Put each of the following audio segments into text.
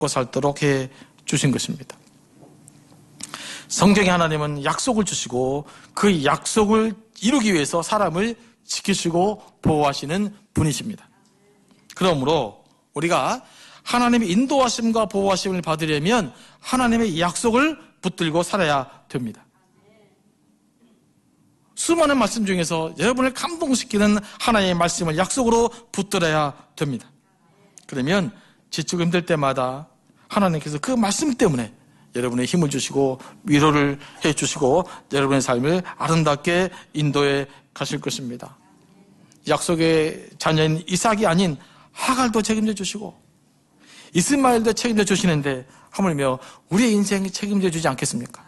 살도록 해 주신 것입니다. 성경에 하나님은 약속을 주시고 그 약속을 이루기 위해서 사람을 지키시고 보호하시는 분이십니다. 그러므로 우리가 하나님의 인도하심과 보호하심을 받으려면 하나님의 약속을 붙들고 살아야 됩니다. 수많은 말씀 중에서 여러분을 감동시키는 하나님의 말씀을 약속으로 붙들어야 됩니다. 그러면 지치고 힘들 때마다 하나님께서 그 말씀 때문에 여러분의 힘을 주시고 위로를 해주시고 여러분의 삶을 아름답게 인도해 가실 것입니다. 약속의 자녀인 이삭이 아닌 하갈도 책임져 주시고 이스마엘도 책임져 주시는데 하물며 우리의 인생이 책임져 주지 않겠습니까?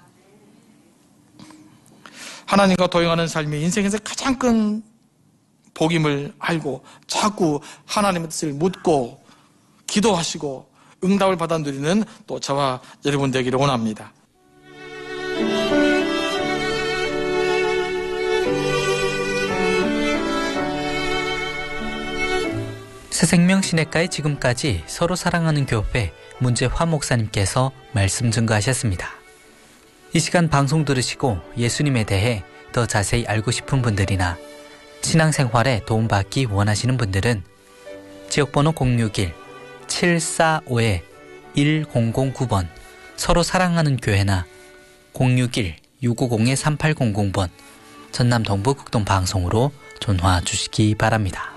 하나님과 동행하는 삶이 인생에서 가장 큰 복임을 알고 자꾸 하나님의 뜻을 묻고 기도하시고 응답을 받아 누리는 또 저와 여러분 되기를 원합니다. 새생명시내가의 지금까지 서로 사랑하는 교회 문재화 목사님께서 말씀 증거하셨습니다. 이 시간 방송 들으시고 예수님에 대해 더 자세히 알고 싶은 분들이나 신앙생활에 도움받기 원하시는 분들은 지역번호 061-745-1009번 서로 사랑하는 교회나 061-650-3800번 전남 동부 극동 방송으로 전화 주시기 바랍니다.